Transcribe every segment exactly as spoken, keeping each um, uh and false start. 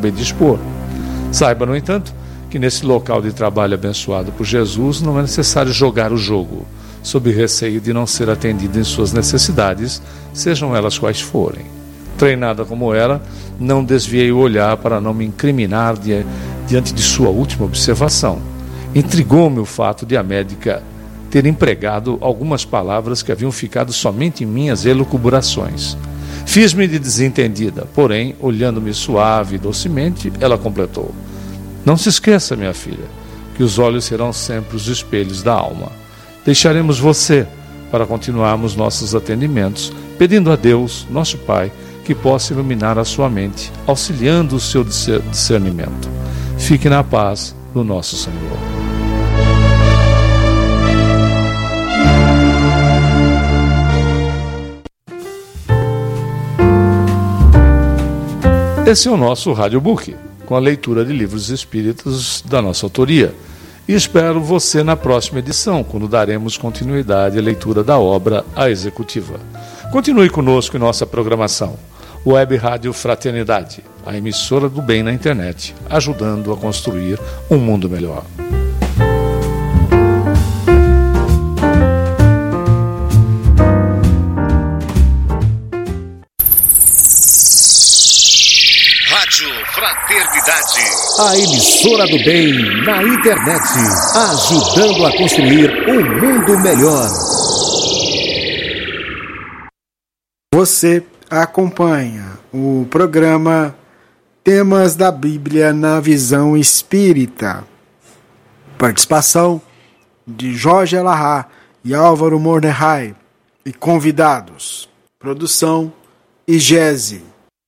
bem dispor. Saiba, no entanto, que nesse local de trabalho abençoado por Jesus não é necessário jogar o jogo, sob receio de não ser atendido em suas necessidades, sejam elas quais forem. Treinada como era, não desviei o olhar para não me incriminar di- diante de sua última observação. Intrigou-me o fato de a médica ter empregado algumas palavras que haviam ficado somente em minhas elucubrações. Fiz-me de desentendida, porém, olhando-me suave e docemente, ela completou: não se esqueça, minha filha, que os olhos serão sempre os espelhos da alma. Deixaremos você para continuarmos nossos atendimentos, pedindo a Deus, nosso Pai, que possa iluminar a sua mente, auxiliando o seu discernimento. Fique na paz do nosso Senhor. Esse é o nosso Radiobook, com a leitura de livros espíritas da nossa autoria. E espero você na próxima edição, quando daremos continuidade à leitura da obra A Executiva. Continue conosco em nossa programação. Web Rádio Fraternidade, a emissora do bem na internet, ajudando a construir um mundo melhor. Fraternidade, a emissora do bem na internet, ajudando a construir um mundo melhor. Você acompanha o programa Temas da Bíblia na Visão Espírita. Participação de Jorge Elahá e Álvaro Mordecai e convidados. Produção Igese.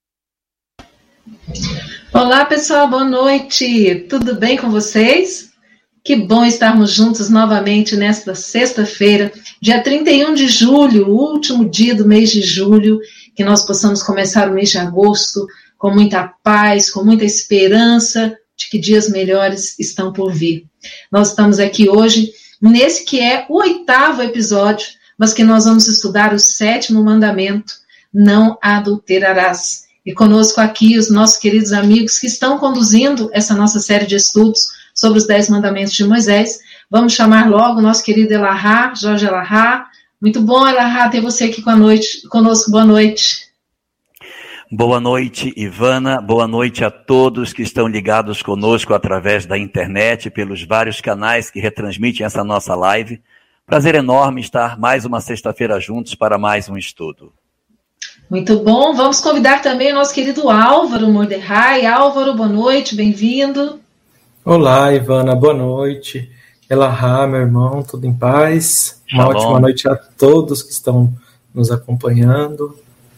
Olá pessoal, boa noite, tudo bem com vocês? Que bom estarmos juntos novamente nesta sexta-feira, dia trinta e um de julho, o último dia do mês de julho, que nós possamos começar o mês de agosto com muita paz, com muita esperança de que dias melhores estão por vir. Nós estamos aqui hoje, nesse que é o oitavo episódio, mas que nós vamos estudar o sétimo mandamento, não adulterarás. E conosco aqui os nossos queridos amigos que estão conduzindo essa nossa série de estudos sobre os dez mandamentos de Moisés. Vamos chamar logo o nosso querido Elahá, Jorge Elahá. Muito bom, Elahá, ter você aqui com a noite, conosco. Boa noite. Boa noite, Ivana. Boa noite a todos que estão ligados conosco através da internet, pelos vários canais que retransmitem essa nossa live. Prazer enorme estar mais uma sexta-feira juntos para mais um estudo. Muito bom, vamos convidar também o nosso querido Álvaro Mordecai. Álvaro, boa noite, bem-vindo. Olá, Ivana, boa noite. Elahá, meu irmão, tudo em paz? Uma Shalom. Ótima noite a todos que estão nos acompanhando.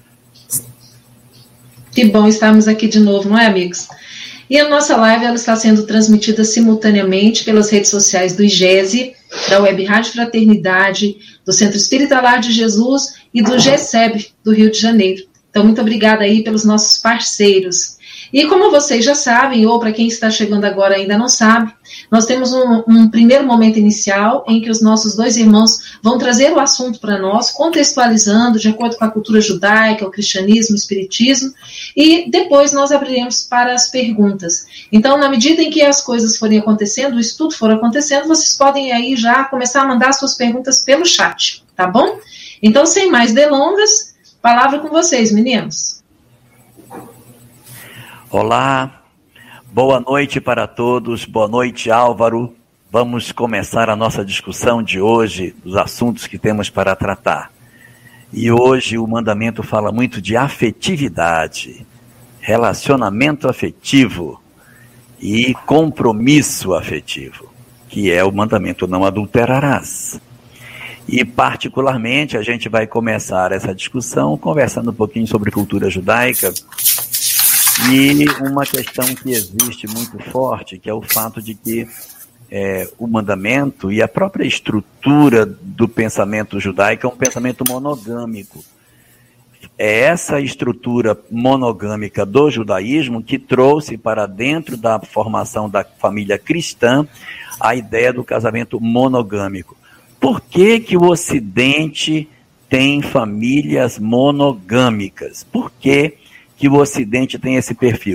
Que bom estarmos aqui de novo, não é, amigos? E a nossa live ela está sendo transmitida simultaneamente pelas redes sociais do Igese, da Web Rádio Fraternidade, do Centro Espírita Lar de Jesus e do G S E B do Rio de Janeiro. Então, muito obrigada aí pelos nossos parceiros. E como vocês já sabem, ou para quem está chegando agora ainda não sabe, nós temos um, um primeiro momento inicial em que os nossos dois irmãos vão trazer o assunto para nós, contextualizando de acordo com a cultura judaica, o cristianismo, o espiritismo, e depois nós abriremos para as perguntas. Então, na medida em que as coisas forem acontecendo, o estudo for acontecendo, vocês podem aí já começar a mandar suas perguntas pelo chat, tá bom? Então, sem mais delongas, palavra com vocês, meninos. Olá, boa noite para todos, boa noite, Álvaro. Vamos começar a nossa discussão de hoje, dos assuntos que temos para tratar. E hoje o mandamento fala muito de afetividade, relacionamento afetivo e compromisso afetivo, que é o mandamento não adulterarás. E, particularmente, a gente vai começar essa discussão conversando um pouquinho sobre cultura judaica e uma questão que existe muito forte, que é o fato de que é, o mandamento e a própria estrutura do pensamento judaico é um pensamento monogâmico. É essa estrutura monogâmica do judaísmo que trouxe para dentro da formação da família cristã a ideia do casamento monogâmico. Por que que o Ocidente tem famílias monogâmicas? Por que que o Ocidente tem esse perfil?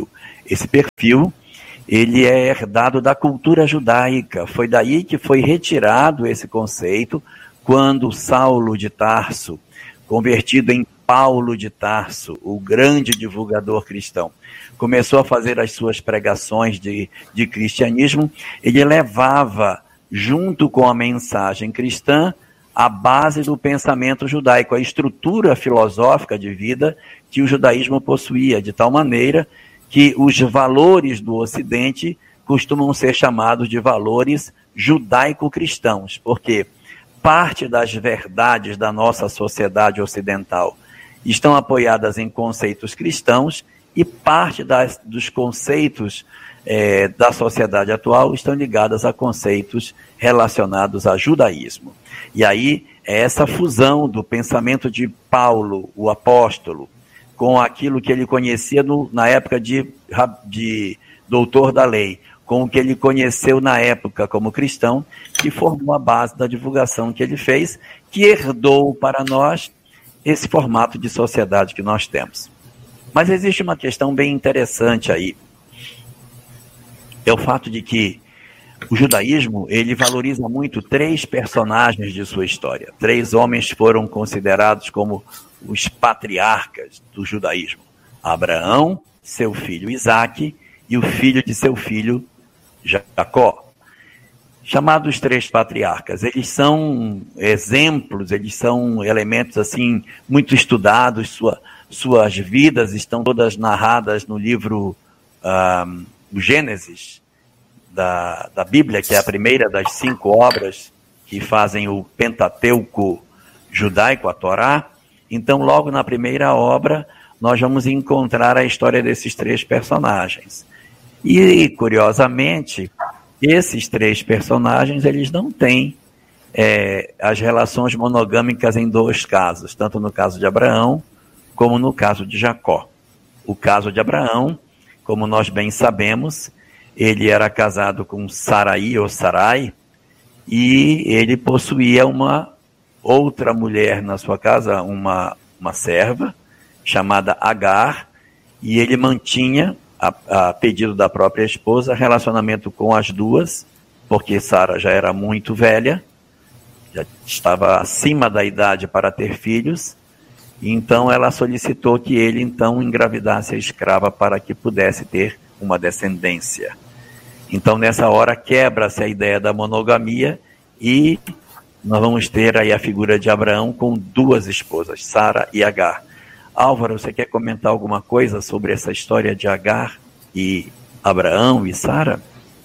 esse perfil, ele é herdado da cultura judaica. Foi daí que foi retirado esse conceito quando Saulo de Tarso, convertido em Paulo de Tarso, o grande divulgador cristão, começou a fazer as suas pregações de, de cristianismo. Ele levava, junto com a mensagem cristã, a base do pensamento judaico, a estrutura filosófica de vida que o judaísmo possuía, de tal maneira que os valores do Ocidente costumam ser chamados de valores judaico-cristãos, porque parte das verdades da nossa sociedade ocidental estão apoiadas em conceitos cristãos e parte das, dos conceitos é, da sociedade atual estão ligadas a conceitos relacionados a judaísmo. E aí é essa fusão do pensamento de Paulo, o apóstolo, com aquilo que ele conhecia no, na época de, de doutor da lei, com o que ele conheceu na época como cristão, que formou a base da divulgação que ele fez, que herdou para nós esse formato de sociedade que nós temos. Mas existe uma questão bem interessante aí. É o fato de que o judaísmo, ele valoriza muito três personagens de sua história. Três homens foram considerados como os patriarcas do judaísmo: Abraão, seu filho Isaque e o filho de seu filho Jacó. Chamados três patriarcas, eles são exemplos, eles são elementos assim muito estudados, sua, suas vidas estão todas narradas no livro um, Gênesis da, da Bíblia, que é a primeira das cinco obras que fazem o Pentateuco judaico, a Torá. Então, logo na primeira obra, nós vamos encontrar a história desses três personagens. E, curiosamente, esses três personagens, eles não têm é, as relações monogâmicas em dois casos, tanto no caso de Abraão, como no caso de Jacó. O caso de Abraão, como nós bem sabemos, ele era casado com Sarai ou Sarai, e ele possuía uma outra mulher na sua casa, uma, uma serva, chamada Agar, e ele mantinha, a, a pedido da própria esposa, relacionamento com as duas, porque Sara já era muito velha, já estava acima da idade para ter filhos, então ela solicitou que ele então engravidasse a escrava para que pudesse ter uma descendência. Então nessa hora quebra-se a ideia da monogamia e nós vamos ter aí a figura de Abraão com duas esposas, Sara e Agar. Álvaro, você quer comentar alguma coisa sobre essa história de Agar e Abraão e Sara?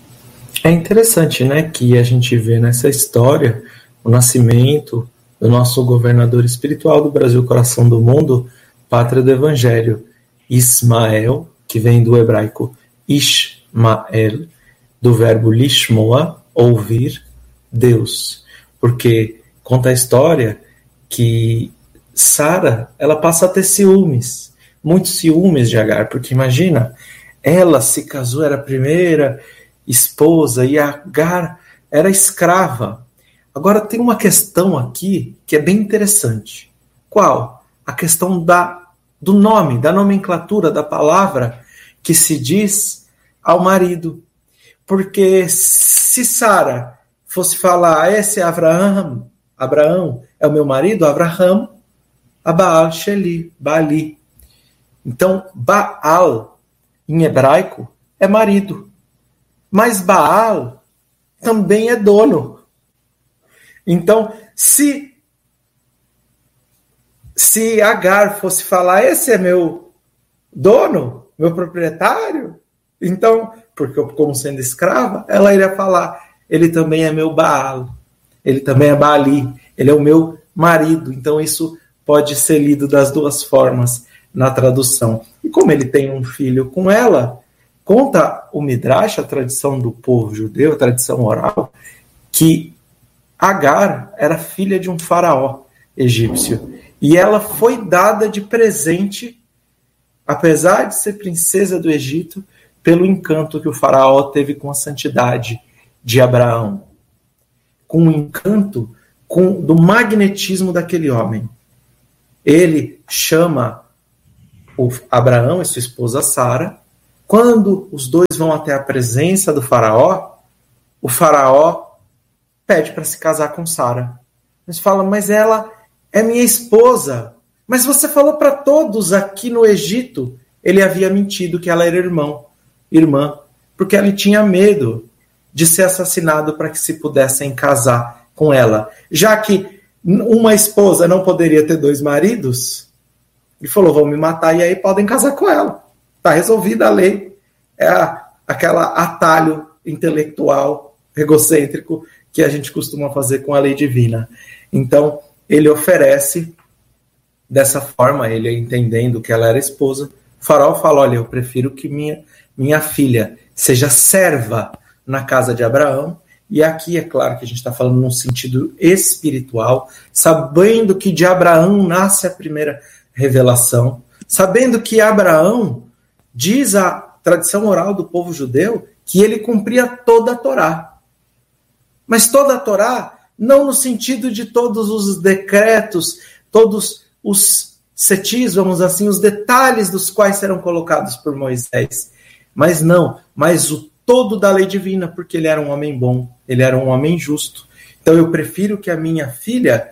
É interessante, né, que a gente vê nessa história o nascimento do nosso governador espiritual do Brasil, coração do mundo, pátria do Evangelho, Ismael, que vem do hebraico Ishmael, do verbo lishmoa, ouvir, Deus. Porque conta a história que Sara, ela passa a ter ciúmes, muitos ciúmes de Agar, porque imagina, ela se casou, era a primeira esposa, e Agar era escrava. Agora tem uma questão aqui que é bem interessante. Qual? A questão da, do nome, da nomenclatura, da palavra que se diz ao marido. Porque se Sara fosse falar, esse é Abraão, Abraão é o meu marido, Abraham, a Baal Sheli, Baali. Então, Baal, em hebraico, é marido. Mas Baal também é dono. Então, se, se Agar fosse falar, esse é meu dono, meu proprietário, então, porque eu, como sendo escrava, ela iria falar, ele também é meu Baal, ele também é Baali, ele é o meu marido. Então isso pode ser lido das duas formas na tradução. E como ele tem um filho com ela, conta o Midrash, a tradição do povo judeu, a tradição oral, que Agar era filha de um faraó egípcio. E ela foi dada de presente, apesar de ser princesa do Egito, pelo encanto que o faraó teve com a santidade de Abraão, com o encanto com, do magnetismo daquele homem. Ele chama o Abraão e sua esposa Sara Quando os dois vão até a presença do faraó, o faraó pede para se casar com Sara. Eles falam, mas ela é minha esposa. Mas você falou para todos aqui no Egito. Ele havia mentido que ela era irmão, irmã, porque ele tinha medo de ser assassinado para que se pudessem casar com ela. Já que uma esposa não poderia ter dois maridos, ele falou, vão me matar e aí podem casar com ela. Está resolvida a lei. É a, aquela atalho intelectual, egocêntrico, que a gente costuma fazer com a lei divina. Então, ele oferece dessa forma, ele entendendo que ela era esposa. O faraó fala, olha, eu prefiro que minha, minha filha seja serva na casa de Abraão. E aqui é claro que a gente está falando num sentido espiritual, sabendo que de Abraão nasce a primeira revelação, sabendo que Abraão, diz a tradição oral do povo judeu, que ele cumpria toda a Torá. Mas toda a Torá, não no sentido de todos os decretos, todos os cetis, vamos assim, os detalhes dos quais serão colocados por Moisés. Mas não, mas o todo da lei divina, porque ele era um homem bom, ele era um homem justo. Então eu prefiro que a minha filha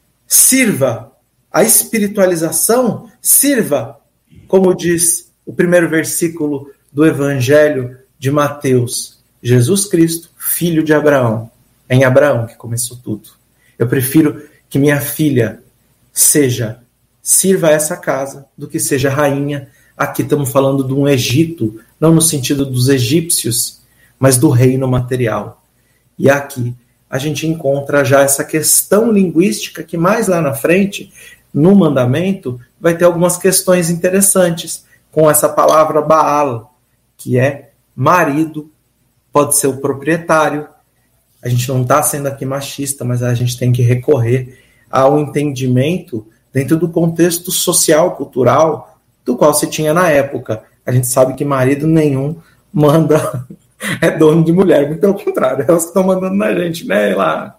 sirva a espiritualização, sirva, como diz o primeiro versículo do Evangelho de Mateus, Jesus Cristo, filho de Abraão. É em Abraão que começou tudo. Eu prefiro que minha filha seja, sirva essa casa, do que seja rainha. Aqui estamos falando de um Egito, não no sentido dos egípcios, mas do reino material. E aqui a gente encontra já essa questão linguística que mais lá na frente, no mandamento, vai ter algumas questões interessantes com essa palavra Baal, que é marido, pode ser o proprietário. A gente não está sendo aqui machista, mas a gente tem que recorrer ao entendimento dentro do contexto social, cultural, do qual se tinha na época. A gente sabe que marido nenhum manda, é dono de mulher, muito pelo contrário, elas que estão mandando na gente, né, lá.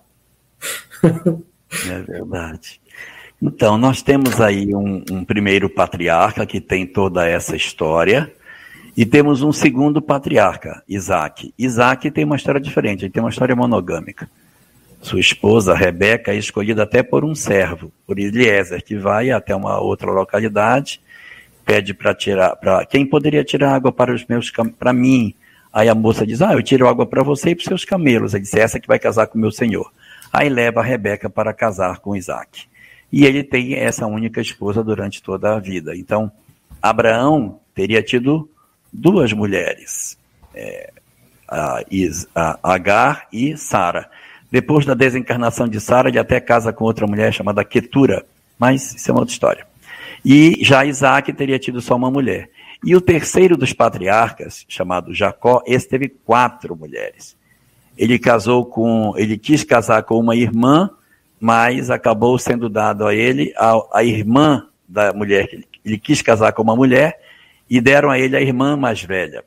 É verdade. Então, nós temos aí um, um primeiro patriarca que tem toda essa história, e temos um segundo patriarca, Isaac. Isaac tem uma história diferente, ele tem uma história monogâmica. Sua esposa, Rebeca, é escolhida até por um servo, por Eliezer, que vai até uma outra localidade, pede para tirar, para quem poderia tirar água para os meus para mim. Aí a moça diz, ah, eu tiro água para você e para os seus camelos. Ele disse, essa que vai casar com meu senhor. Aí leva a Rebeca para casar com Isaac. E ele tem essa única esposa durante toda a vida. Então, Abraão teria tido duas mulheres, é, a, a Agar e Sara. Depois da desencarnação de Sara, ele até casa com outra mulher chamada Quetura, mas isso é uma outra história. E já Isaac teria tido só uma mulher. E o terceiro dos patriarcas, chamado Jacó, esse teve quatro mulheres. Ele casou com, ele quis casar com uma irmã, mas acabou sendo dado a ele a, a irmã da mulher. Ele, ele quis casar com uma mulher e deram a ele a irmã mais velha.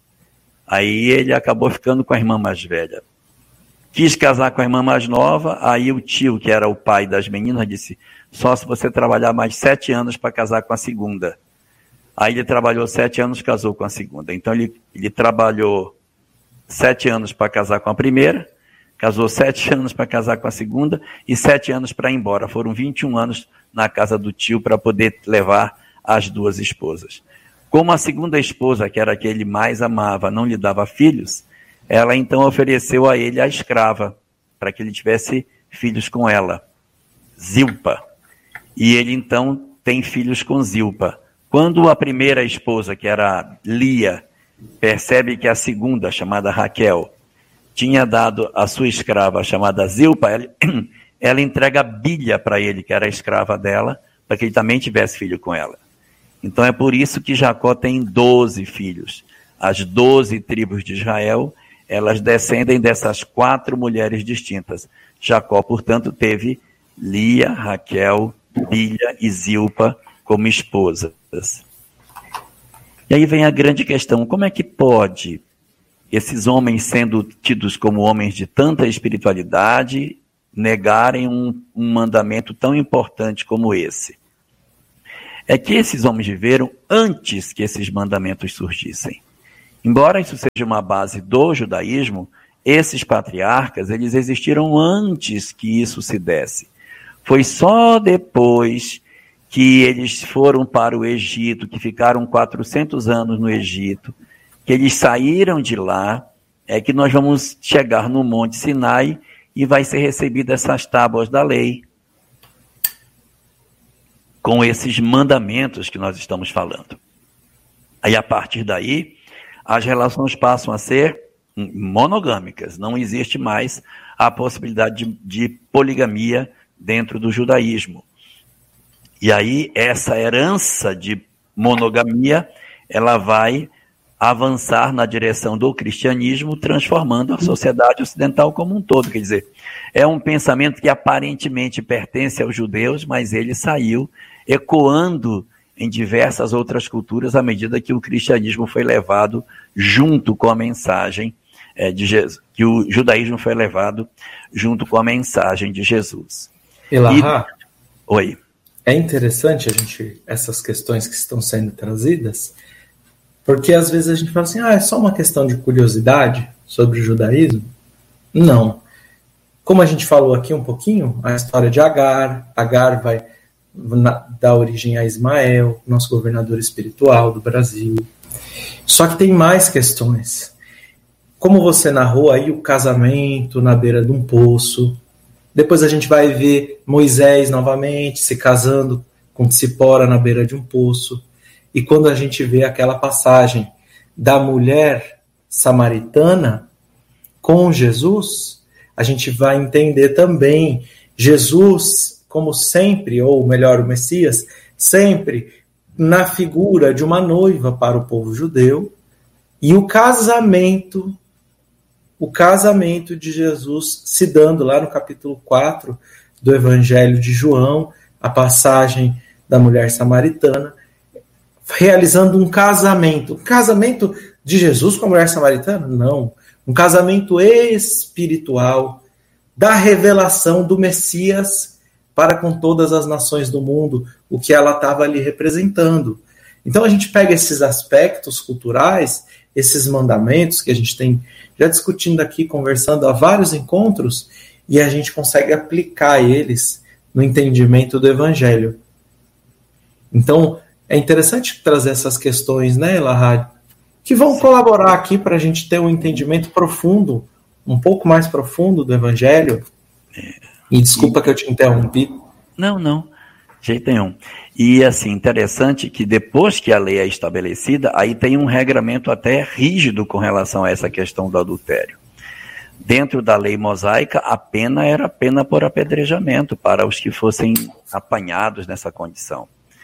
Aí ele acabou ficando com a irmã mais velha. Quis casar com a irmã mais nova, aí o tio, que era o pai das meninas, disse, só se você trabalhar mais sete anos para casar com a segunda. Aí ele trabalhou sete anos, casou com a segunda. Então ele, ele trabalhou sete anos para casar com a primeira, casou sete anos para casar com a segunda e sete anos para ir embora. Foram vinte e um anos na casa do tio para poder levar as duas esposas. Como a segunda esposa, que era a que ele mais amava, não lhe dava filhos, ela então ofereceu a ele a escrava, para que ele tivesse filhos com ela, Zilpa. E ele então tem filhos com Zilpa. Quando a primeira esposa, que era Lia, percebe que a segunda, chamada Raquel, tinha dado a sua escrava, chamada Zilpa, ela, ela entrega Bilha para ele, que era a escrava dela, para que ele também tivesse filho com ela. Então é por isso que Jacó tem doze filhos. As doze tribos de Israel, elas descendem dessas quatro mulheres distintas. Jacó, portanto, teve Lia, Raquel, Bilha e Zilpa como esposas. E aí vem a grande questão, como é que pode esses homens, sendo tidos como homens de tanta espiritualidade, negarem um, um mandamento tão importante como esse? É que esses homens viveram antes que esses mandamentos surgissem. Embora isso seja uma base do judaísmo, esses patriarcas, eles existiram antes que isso se desse. Foi só depois que eles foram para o Egito, que ficaram quatrocentos anos no Egito, que eles saíram de lá, é que nós vamos chegar no Monte Sinai e vai ser recebida essas tábuas da lei, com esses mandamentos que nós estamos falando. Aí, a partir daí, as relações passam a ser monogâmicas. Não existe mais a possibilidade de, de poligamia dentro do judaísmo. E aí, essa herança de monogamia, ela vai avançar na direção do cristianismo, transformando a sociedade ocidental como um todo. Quer dizer, é um pensamento que aparentemente pertence aos judeus, mas ele saiu ecoando em diversas outras culturas à medida que o cristianismo foi levado junto com a mensagem é, de Jesus, que o judaísmo foi levado junto com a mensagem de Jesus. Elahá, e... Oi. É interessante a gente, essas questões que estão sendo trazidas, porque às vezes a gente fala assim, ah, é só uma questão de curiosidade sobre o judaísmo? Não. Como a gente falou aqui um pouquinho, a história de Agar, Agar vai na, dar origem a Ismael, nosso governador espiritual do Brasil. Só que tem mais questões. Como você narrou aí o casamento na beira de um poço, depois a gente vai ver Moisés novamente se casando com Tsipora na beira de um poço. E quando a gente vê aquela passagem da mulher samaritana com Jesus, a gente vai entender também Jesus, como sempre, ou melhor, o Messias, sempre na figura de uma noiva para o povo judeu, e o casamento, o casamento de Jesus se dando lá no capítulo quatro do Evangelho de João, a passagem da mulher samaritana, realizando um casamento. Um casamento de Jesus com a mulher samaritana? Não. Um casamento espiritual da revelação do Messias para com todas as nações do mundo, o que ela estava ali representando. Então a gente pega esses aspectos culturais, esses mandamentos que a gente tem já discutindo aqui, conversando há vários encontros, e a gente consegue aplicar eles no entendimento do Evangelho. Então, é interessante trazer essas questões, né, Elahá, que vão Sim. colaborar aqui para a gente ter um entendimento profundo, um pouco mais profundo do Evangelho. E desculpa e... que eu te interrompi. Não, não, de jeito nenhum. E, assim, interessante que depois que a lei é estabelecida, aí tem um regramento até rígido com relação a essa questão do adultério. Dentro da lei mosaica, a pena era pena por apedrejamento para os que fossem apanhados nessa condição.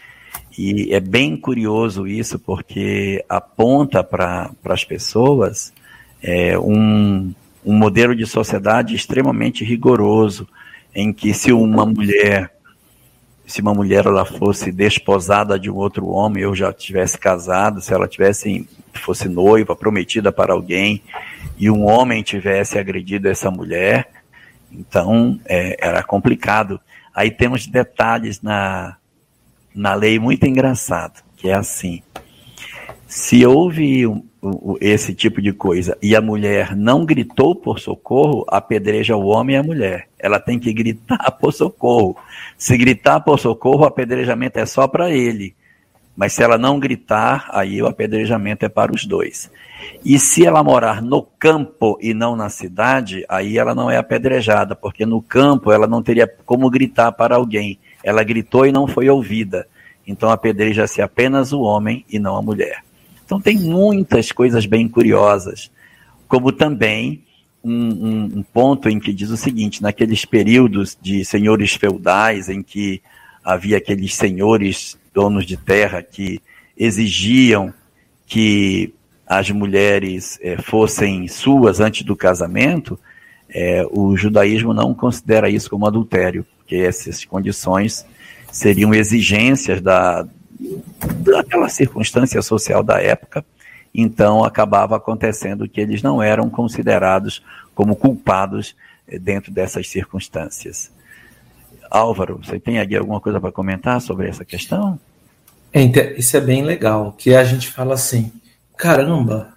E é bem curioso isso, porque aponta para as pessoas é, um, um modelo de sociedade extremamente rigoroso, em que se uma mulher, se uma mulher ela fosse desposada de um outro homem, ou já tivesse casado, se ela tivesse, fosse noiva, prometida para alguém, e um homem tivesse agredido essa mulher, então é, era complicado. Aí temos detalhes na... na lei muito engraçado, que é assim, se houve um, um, esse tipo de coisa e a mulher não gritou por socorro, apedreja o homem e a mulher. Ela tem que gritar por socorro. Se gritar por socorro, o apedrejamento é só para ele. Mas se ela não gritar, aí o apedrejamento é para os dois. E se ela morar no campo e não na cidade, aí ela não é apedrejada, porque no campo ela não teria como gritar para alguém. Ela gritou e não foi ouvida. Então apedreja-se apenas o homem e não a mulher. Então tem muitas coisas bem curiosas. Como também um, um, um ponto em que diz o seguinte, naqueles períodos de senhores feudais, em que havia aqueles senhores donos de terra que exigiam que as mulheres eh, fossem suas antes do casamento, eh, o judaísmo não considera isso como adultério, porque essas condições seriam exigências da, daquela circunstância social da época, então acabava acontecendo que eles não eram considerados como culpados dentro dessas circunstâncias. Álvaro, você tem aqui alguma coisa para comentar sobre essa questão? É, isso é bem legal, que a gente fala assim, caramba,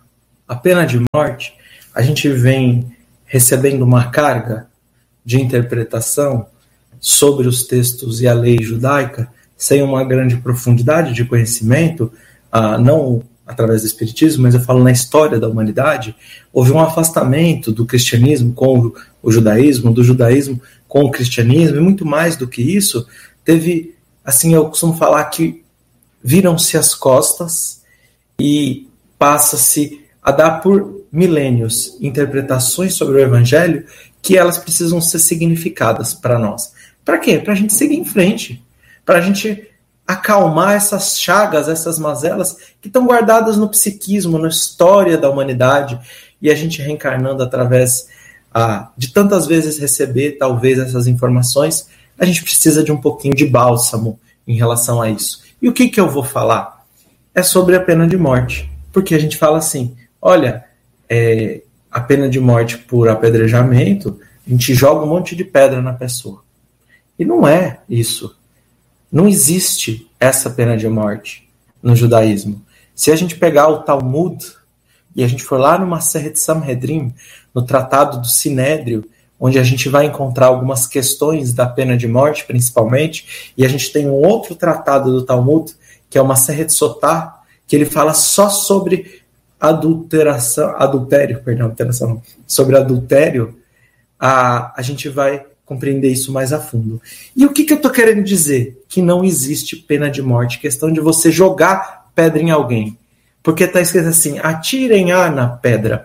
a pena de morte, a gente vem recebendo uma carga de interpretação sobre os textos e a lei judaica sem uma grande profundidade de conhecimento, ah, não através do Espiritismo, mas eu falo na história da humanidade, houve um afastamento do cristianismo com o judaísmo, do judaísmo com o cristianismo, e muito mais do que isso, teve, assim, eu costumo falar que viram-se as costas e passa-se a dar por milênios interpretações sobre o Evangelho que elas precisam ser significadas para nós. Para quê? Para a gente seguir em frente, para a gente acalmar essas chagas, essas mazelas que estão guardadas no psiquismo, na história da humanidade, e a gente reencarnando através ah, de tantas vezes receber, talvez, essas informações, a gente precisa de um pouquinho de bálsamo em relação a isso. E o que, que eu vou falar? É sobre a pena de morte, porque a gente fala assim, olha, é, a pena de morte por apedrejamento, a gente joga um monte de pedra na pessoa. E não é isso. Não existe essa pena de morte no judaísmo. Se a gente pegar o Talmud e a gente for lá no Maseret Sanhedrin, no Tratado do Sinédrio, onde a gente vai encontrar algumas questões da pena de morte, principalmente, e a gente tem um outro tratado do Talmud, que é o Maseret Sotá, que ele fala só sobre adulteração, adultério, perdão, adulteração não, sobre adultério, a, a gente vai compreender isso mais a fundo. E o que, que eu estou querendo dizer? Que não existe pena de morte, questão de você jogar pedra em alguém. Porque está escrito assim, atirem a na pedra.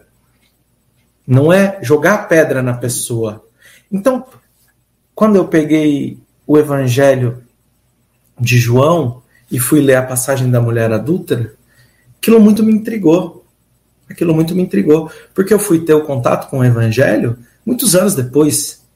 Não é jogar pedra na pessoa. Então, quando eu peguei o Evangelho de João e fui ler a passagem da mulher adúltera, aquilo muito me intrigou. Aquilo muito me intrigou. Porque eu fui ter o contato com o Evangelho muitos anos depois.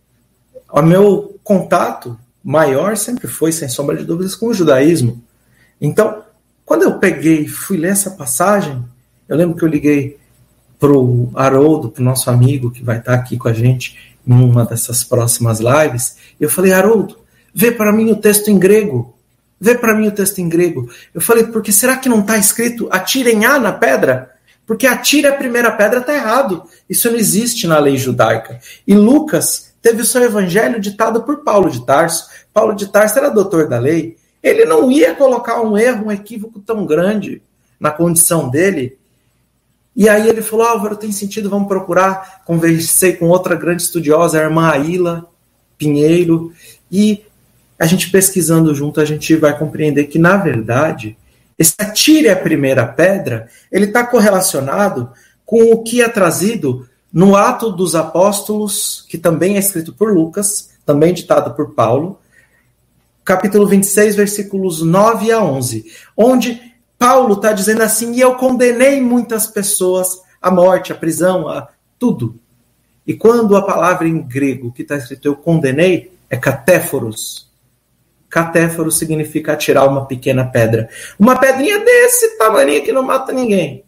O meu contato maior sempre foi, sem sombra de dúvidas, com o judaísmo. Então, quando eu peguei e fui ler essa passagem, eu lembro que eu liguei para o Haroldo, para o nosso amigo que vai estar aqui com a gente em uma dessas próximas lives, e eu falei, Haroldo, vê para mim o texto em grego. Vê para mim o texto em grego. Eu falei, porque será que não está escrito atirem a na pedra? Porque atire a primeira pedra está errado. Isso não existe na lei judaica. E Lucas teve o seu evangelho ditado por Paulo de Tarso. Paulo de Tarso era doutor da lei. Ele não ia colocar um erro, um equívoco tão grande na condição dele. E aí ele falou, Álvaro, tem sentido, vamos procurar. Conversei com outra grande estudiosa, a irmã Aila Pinheiro, e a gente pesquisando junto, a gente vai compreender que, na verdade, esse atire a primeira pedra, ele está correlacionado com o que é trazido no Ato dos Apóstolos, que também é escrito por Lucas, também ditado por Paulo, capítulo vinte e seis, versículos nove a onze, onde Paulo está dizendo assim, e eu condenei muitas pessoas à morte, à prisão, a tudo. E quando a palavra em grego que está escrito eu condenei, é catéforos. Catéforos significa atirar uma pequena pedra. Uma pedrinha desse tamanho que não mata ninguém.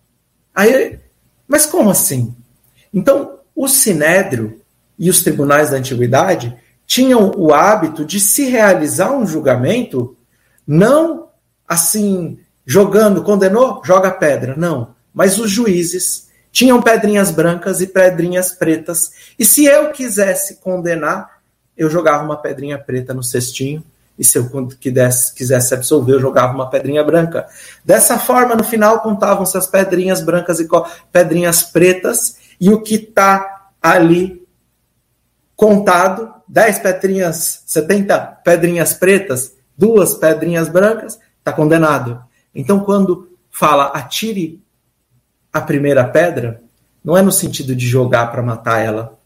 Aí, mas como assim? Então, o Sinédrio e os tribunais da antiguidade tinham o hábito de se realizar um julgamento, não assim, jogando, condenou, joga pedra, não. Mas os juízes tinham pedrinhas brancas e pedrinhas pretas, e se eu quisesse condenar, eu jogava uma pedrinha preta no cestinho, e se eu quisesse, quisesse absolver, eu jogava uma pedrinha branca. Dessa forma, no final, contavam-se as pedrinhas brancas e pedrinhas pretas, e o que está ali contado, dez pedrinhas, setenta pedrinhas pretas, duas pedrinhas brancas, está condenado. Então, quando fala atire a primeira pedra, não é no sentido de jogar para matar ela,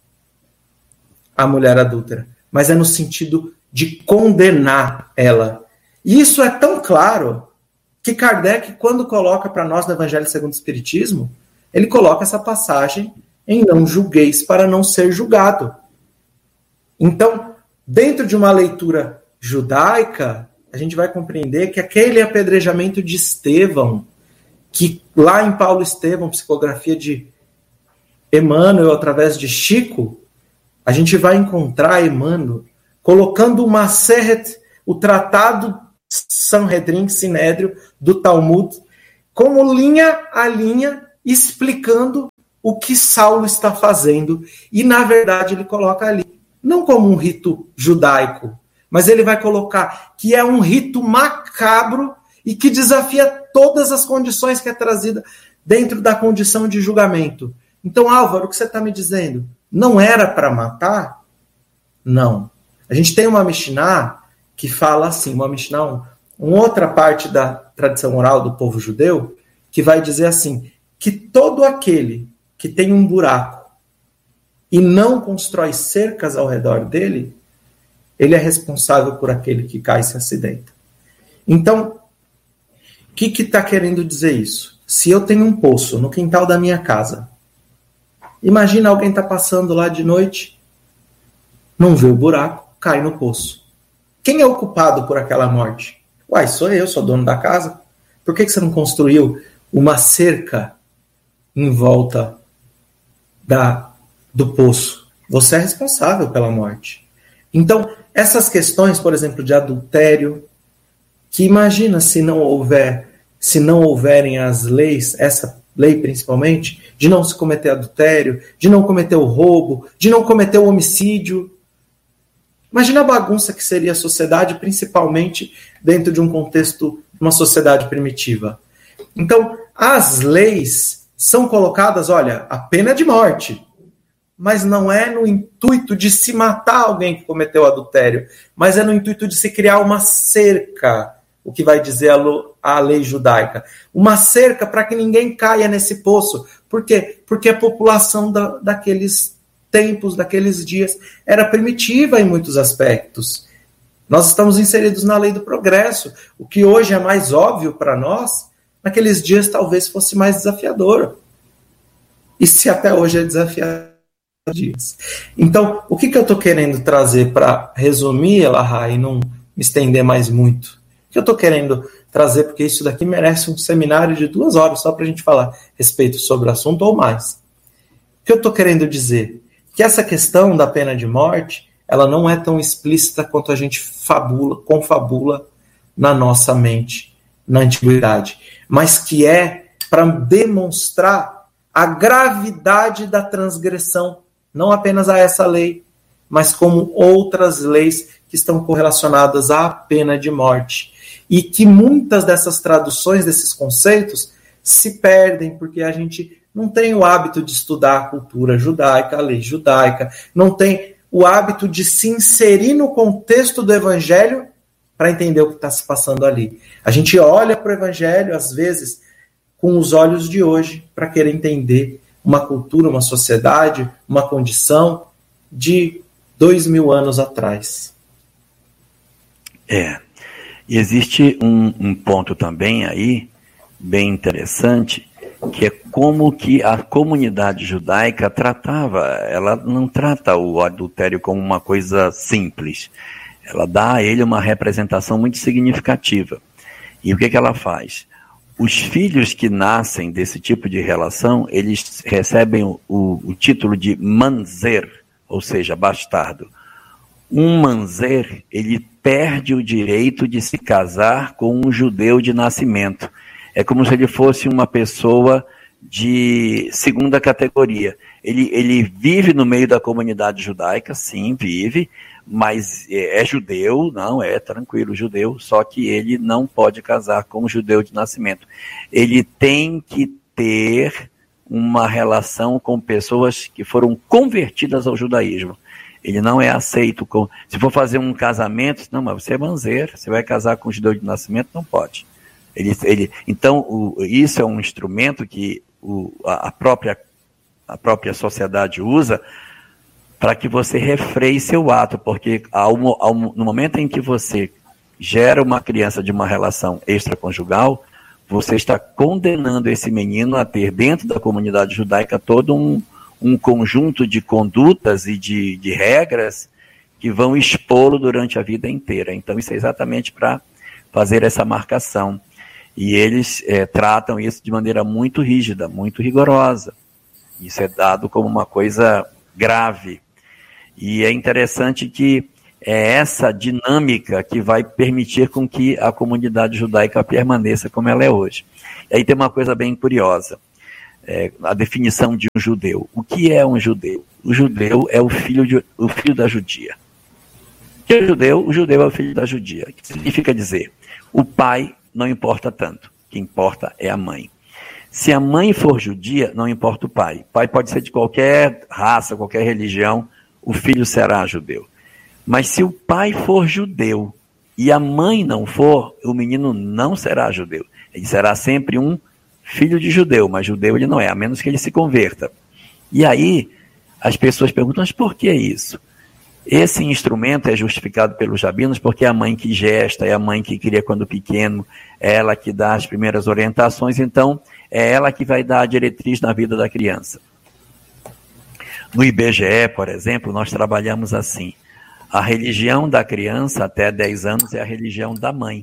a mulher adúltera, mas é no sentido de condenar ela. E isso é tão claro que Kardec, quando coloca para nós no Evangelho segundo o Espiritismo, ele coloca essa passagem em não julgueis para não ser julgado. Então, dentro de uma leitura judaica, a gente vai compreender que aquele apedrejamento de Estevão, que lá em Paulo Estevão, psicografia de Emmanuel, através de Chico, a gente vai encontrar Emmanuel colocando o Maseret, o Tratado Sanhedrin, Sinédrio, do Talmud, como linha a linha explicando o que Saulo está fazendo. E, na verdade, ele coloca ali, não como um rito judaico, mas ele vai colocar que é um rito macabro e que desafia todas as condições que é trazida dentro da condição de julgamento. Então, Álvaro, o que você está me dizendo? Não era para matar? Não. A gente tem uma Mishnah que fala assim, uma Mishnah, um, uma outra parte da tradição oral do povo judeu, que vai dizer assim, que todo aquele que tem um buraco e não constrói cercas ao redor dele, ele é responsável por aquele que cai e se acidenta. Então, o que está que querendo dizer isso? Se eu tenho um poço no quintal da minha casa, imagina alguém está passando lá de noite, não vê o buraco, cai no poço. Quem é o culpado por aquela morte? Uai, sou eu, sou dono da casa. Por que, que você não construiu uma cerca em volta da, do poço? Você é responsável pela morte. Então, essas questões, por exemplo, de adultério, que imagina se não houver, se não houverem as leis, essa lei principalmente, de não se cometer adultério, de não cometer o roubo, de não cometer o homicídio. Imagina a bagunça que seria a sociedade, principalmente dentro de um contexto de uma sociedade primitiva. Então, as leis são colocadas, olha, a pena é de morte, mas não é no intuito de se matar alguém que cometeu adultério, mas é no intuito de se criar uma cerca, o que vai dizer a lei judaica. Uma cerca para que ninguém caia nesse poço. Por quê? Porque a população da, daqueles tempos, daqueles dias, era primitiva em muitos aspectos. Nós estamos inseridos na lei do progresso. O que hoje é mais óbvio para nós, naqueles dias talvez fosse mais desafiador. E se até hoje é desafiador. Dias. Então, o que, que eu estou querendo trazer para resumir, Elahá, e não me estender mais muito? O que eu estou querendo trazer, porque isso daqui merece um seminário de duas horas só para a gente falar a respeito sobre o assunto ou mais. O que eu estou querendo dizer? Que essa questão da pena de morte, ela não é tão explícita quanto a gente fabula, confabula na nossa mente, na antiguidade, mas que é para demonstrar a gravidade da transgressão, não apenas a essa lei, mas como outras leis que estão correlacionadas à pena de morte. E que muitas dessas traduções, desses conceitos, se perdem, porque a gente não tem o hábito de estudar a cultura judaica, a lei judaica, não tem o hábito de se inserir no contexto do evangelho para entender o que está se passando ali. A gente olha para o evangelho, às vezes, com os olhos de hoje, para querer entender uma cultura, uma sociedade, uma condição de dois mil anos atrás. É. E existe um, um ponto também aí, bem interessante, que é como que a comunidade judaica tratava. Ela não trata o adultério como uma coisa simples. Ela dá a ele uma representação muito significativa. E o que, que ela faz? Os filhos que nascem desse tipo de relação, eles recebem o, o título de manzer, ou seja, bastardo. Um manzer, ele perde o direito de se casar com um judeu de nascimento. É como se ele fosse uma pessoa de segunda categoria. Ele, ele vive no meio da comunidade judaica, sim, vive, mas é, é judeu, não, é tranquilo, judeu, só que ele não pode casar com um judeu de nascimento. Ele tem que ter uma relação com pessoas que foram convertidas ao judaísmo. Ele não é aceito. Com, se for fazer um casamento, não, mas você é manzer, você vai casar com um judeu de nascimento, não pode. Ele, ele, então, o, isso é um instrumento que o, a, a, própria, a própria sociedade usa para que você refreie seu ato, porque ao, ao, no momento em que você gera uma criança de uma relação extraconjugal, você está condenando esse menino a ter dentro da comunidade judaica todo um, um conjunto de condutas e de, de regras que vão expô-lo durante a vida inteira. Então isso é exatamente para fazer essa marcação. E eles é, tratam isso de maneira muito rígida, muito rigorosa. Isso é dado como uma coisa grave. E é interessante que é essa dinâmica que vai permitir com que a comunidade judaica permaneça como ela é hoje. E aí tem uma coisa bem curiosa. é, a definição de um judeu. O que é um judeu? O judeu é o filho, de, o filho da judia. O que é judeu? O judeu é o filho da judia. O que significa dizer? O pai não importa tanto. O que importa é a mãe. Se a mãe for judia, não importa o pai. O pai pode ser de qualquer raça, qualquer religião, o filho será judeu. Mas se o pai for judeu e a mãe não for, o menino não será judeu. Ele será sempre um filho de judeu, mas judeu ele não é, a menos que ele se converta. E aí, as pessoas perguntam, mas por que isso? Esse instrumento é justificado pelos rabinos porque é a mãe que gesta, é a mãe que cria quando pequeno, é ela que dá as primeiras orientações, então é ela que vai dar a diretriz na vida da criança. No I B G E, por exemplo, nós trabalhamos assim. A religião da criança até dez anos é a religião da mãe.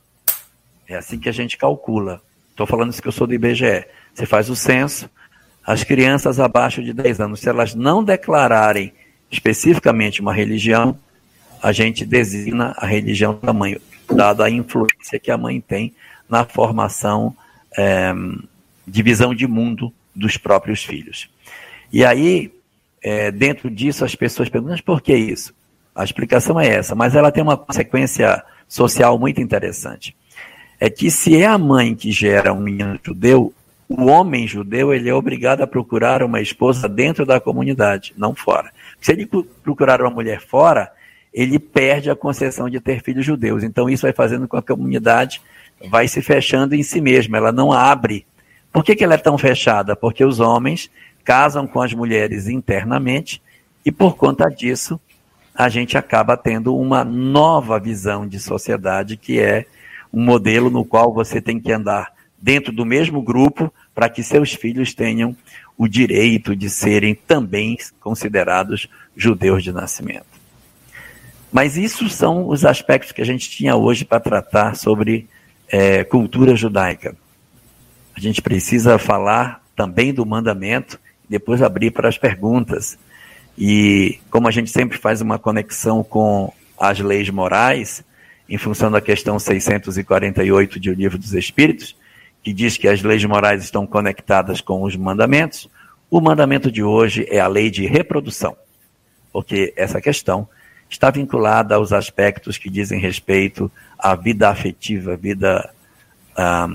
É assim que a gente calcula. Estou falando isso que eu sou do I B G E. Você faz o censo, as crianças abaixo de dez anos, se elas não declararem especificamente uma religião, a gente designa a religião da mãe, dada a influência que a mãe tem na formação é, de visão de mundo dos próprios filhos. E aí, é, dentro disso, as pessoas perguntam, mas por que isso? A explicação é essa, mas ela tem uma consequência social muito interessante. É que se é a mãe que gera um menino judeu, o homem judeu ele é obrigado a procurar uma esposa dentro da comunidade, não fora. Se ele procurar uma mulher fora, ele perde a concessão de ter filhos judeus. Então isso vai fazendo com que a comunidade vai se fechando em si mesma, ela não abre. Por que que ela é tão fechada? Porque os homens casam com as mulheres internamente e por conta disso a gente acaba tendo uma nova visão de sociedade que é um modelo no qual você tem que andar dentro do mesmo grupo para que seus filhos tenham o direito de serem também considerados judeus de nascimento. Mas isso são os aspectos que a gente tinha hoje para tratar sobre é, cultura judaica. A gente precisa falar também do mandamento e depois abrir para as perguntas. E como a gente sempre faz uma conexão com as leis morais, em função da questão seiscentos e quarenta e oito de O Livro dos Espíritos, que diz que as leis morais estão conectadas com os mandamentos, o mandamento de hoje é a lei de reprodução, porque essa questão está vinculada aos aspectos que dizem respeito à vida afetiva, à vida, um,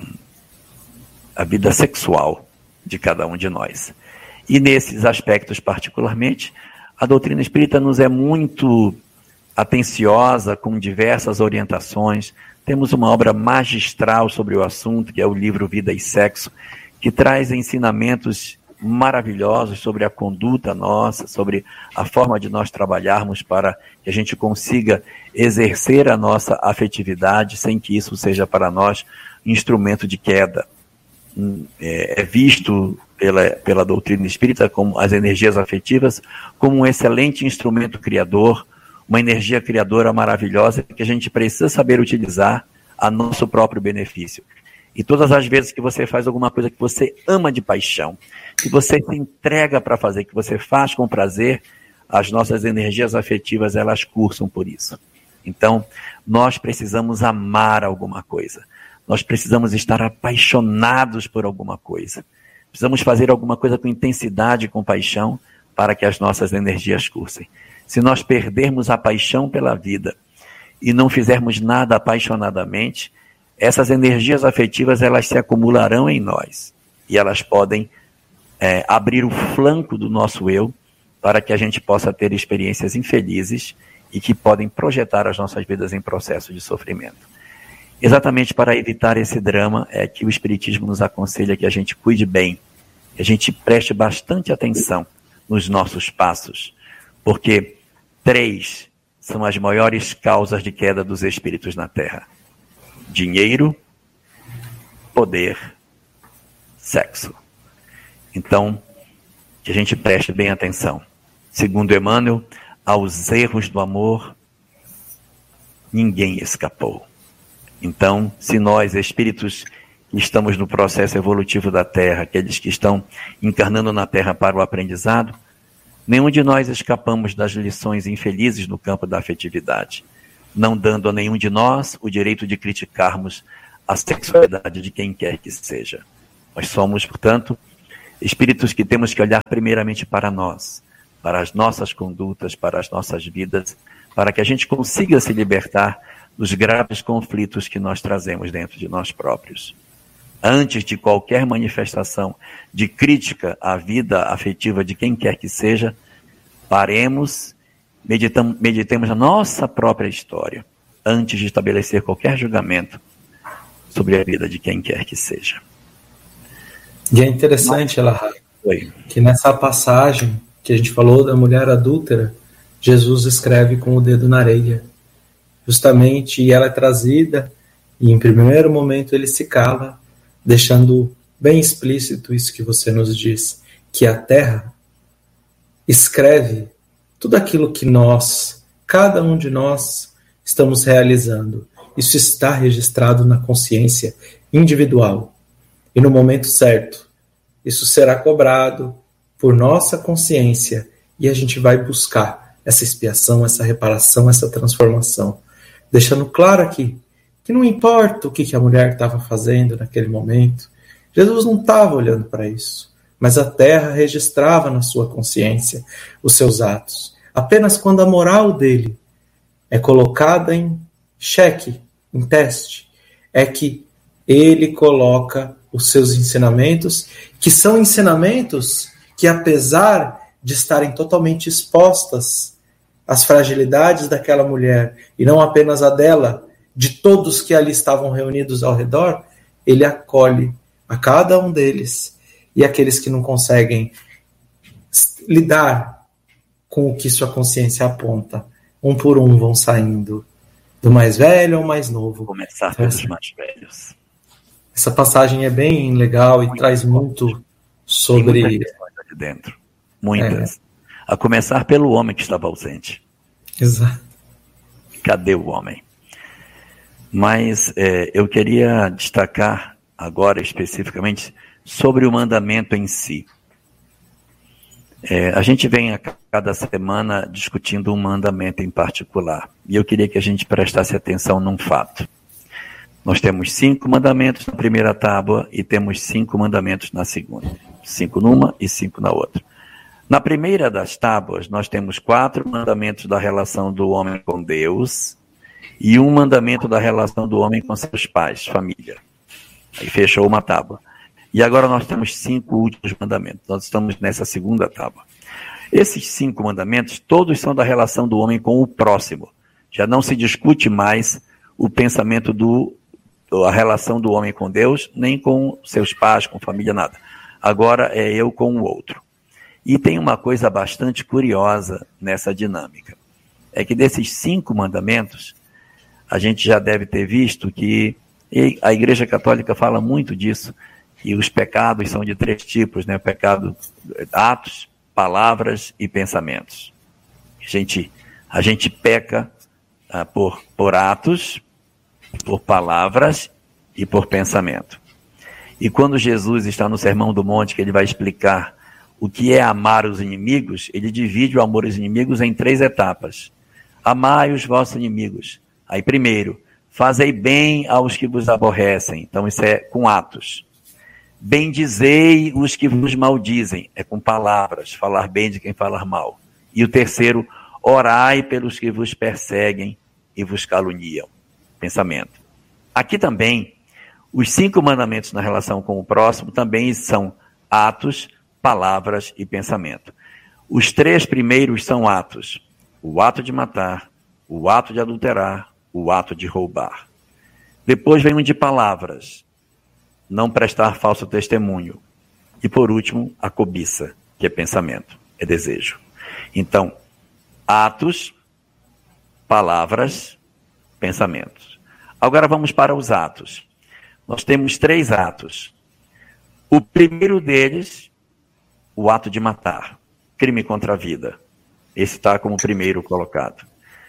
à vida sexual de cada um de nós. E nesses aspectos particularmente, a doutrina espírita nos é muito atenciosa, com diversas orientações. Temos uma obra magistral sobre o assunto, que é o livro Vida e Sexo, que traz ensinamentos maravilhosos sobre a conduta nossa, sobre a forma de nós trabalharmos para que a gente consiga exercer a nossa afetividade sem que isso seja para nós instrumento de queda. É visto pela, pela doutrina espírita como as energias afetivas como um excelente instrumento criador, uma energia criadora maravilhosa que a gente precisa saber utilizar a nosso próprio benefício. E todas as vezes que você faz alguma coisa que você ama de paixão, que você se entrega para fazer, que você faz com prazer, as nossas energias afetivas, elas cursam por isso. Então, nós precisamos amar alguma coisa. Nós precisamos estar apaixonados por alguma coisa. Precisamos fazer alguma coisa com intensidade e com paixão para que as nossas energias cursem. Se nós perdermos a paixão pela vida e não fizermos nada apaixonadamente, essas energias afetivas elas se acumularão em nós e elas podem é, abrir o flanco do nosso eu para que a gente possa ter experiências infelizes e que podem projetar as nossas vidas em processo de sofrimento. Exatamente para evitar esse drama é que o Espiritismo nos aconselha que a gente cuide bem, que a gente preste bastante atenção nos nossos passos, porque três são as maiores causas de queda dos espíritos na Terra: dinheiro, poder, sexo. Então, que a gente preste bem atenção. Segundo Emmanuel, aos erros do amor, ninguém escapou. Então, se nós, espíritos que estamos no processo evolutivo da Terra, aqueles que estão encarnando na Terra para o aprendizado, nenhum de nós escapamos das lições infelizes no campo da afetividade, não dando a nenhum de nós o direito de criticarmos a sexualidade de quem quer que seja. Nós somos, portanto, espíritos que temos que olhar primeiramente para nós, para as nossas condutas, para as nossas vidas, para que a gente consiga se libertar dos graves conflitos que nós trazemos dentro de nós próprios. Antes de qualquer manifestação de crítica à vida afetiva de quem quer que seja, paremos, meditamos, meditemos na nossa própria história, antes de estabelecer qualquer julgamento sobre a vida de quem quer que seja. E é interessante, Elahá, que nessa passagem que a gente falou da mulher adúltera, Jesus escreve com o dedo na areia. Justamente, e ela é trazida, e em primeiro momento ele se cala, deixando bem explícito isso que você nos diz, que a terra escreve tudo aquilo que nós, cada um de nós, estamos realizando. Isso está registrado na consciência individual. E no momento certo, isso será cobrado por nossa consciência e a gente vai buscar essa expiação, essa reparação, essa transformação. Deixando claro aqui que não importa o que a mulher estava fazendo naquele momento, Jesus não estava olhando para isso, mas a terra registrava na sua consciência os seus atos. Apenas quando a moral dele é colocada em xeque, em teste, é que ele coloca os seus ensinamentos, que são ensinamentos que, apesar de estarem totalmente expostas às fragilidades daquela mulher, e não apenas a dela, de todos que ali estavam reunidos ao redor, ele acolhe a cada um deles, e aqueles que não conseguem lidar com o que sua consciência aponta, um por um vão saindo, do mais velho ao mais novo. Começar pelos então, mais velhos. Essa passagem é bem legal e Muito traz muito sobre... Tem muitas questões ali dentro. Muitas. É. A começar pelo homem que estava ausente. Exato. Cadê o homem? Mas é, eu queria destacar agora especificamente sobre o mandamento em si. É, a gente vem a cada semana discutindo um mandamento em particular. E eu queria que a gente prestasse atenção num fato. Nós temos cinco mandamentos na primeira tábua e temos cinco mandamentos na segunda. Cinco numa e cinco na outra. Na primeira das tábuas, nós temos quatro mandamentos da relação do homem com Deus e um mandamento da relação do homem com seus pais, família. Aí fechou uma tábua. E agora nós temos cinco últimos mandamentos. Nós estamos nessa segunda tábua. Esses cinco mandamentos, todos são da relação do homem com o próximo. Já não se discute mais o pensamento do, a relação do homem com Deus, nem com seus pais, com família, nada. Agora é eu com o outro. E tem uma coisa bastante curiosa nessa dinâmica. É que desses cinco mandamentos, a gente já deve ter visto que a Igreja Católica fala muito disso, que os pecados são de três tipos, né? O pecado, atos, palavras e pensamentos. A gente, a gente peca ah, por, por atos, por palavras e por pensamento. E quando Jesus está no Sermão do Monte, que ele vai explicar o que é amar os inimigos, ele divide o amor aos inimigos em três etapas. Amai os vossos inimigos. Aí primeiro, fazei bem aos que vos aborrecem. Então isso é com atos. Bendizei os que vos maldizem. É com palavras, falar bem de quem falar mal. E o terceiro, orai pelos que vos perseguem e vos caluniam. Pensamento. Aqui também, os cinco mandamentos na relação com o próximo também são atos, palavras e pensamento. Os três primeiros são atos. O ato de matar, o ato de adulterar, o ato de roubar. Depois vem um de palavras. Não prestar falso testemunho. E por último, a cobiça, que é pensamento, é desejo. Então, atos, palavras, pensamentos. Agora vamos para os atos. Nós temos três atos. O primeiro deles, o ato de matar, crime contra a vida. Esse está como primeiro colocado.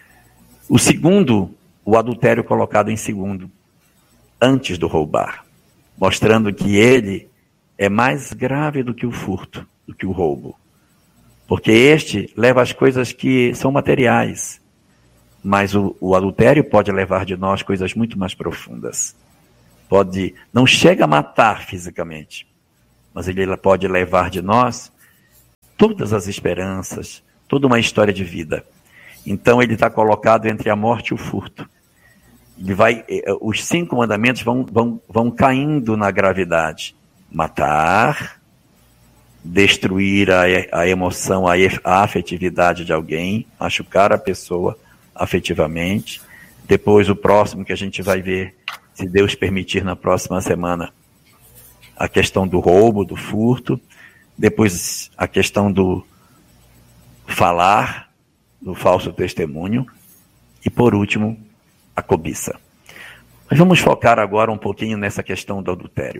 O segundo, o adultério colocado em segundo, antes do roubar, mostrando que ele é mais grave do que o furto, do que o roubo. Porque este leva as coisas que são materiais, mas o, o adultério pode levar de nós coisas muito mais profundas. Pode, não chega a matar fisicamente, mas ele pode levar de nós todas as esperanças, toda uma história de vida. Então ele está colocado entre a morte e o furto. Ele vai, os cinco mandamentos vão, vão, vão caindo na gravidade. Matar, destruir a, a emoção, a, a afetividade de alguém, machucar a pessoa afetivamente. Depois o próximo que a gente vai ver, se Deus permitir na próxima semana, a questão do roubo, do furto. Depois a questão do falar, do falso testemunho. E por último, a cobiça. Mas vamos focar agora um pouquinho nessa questão do adultério.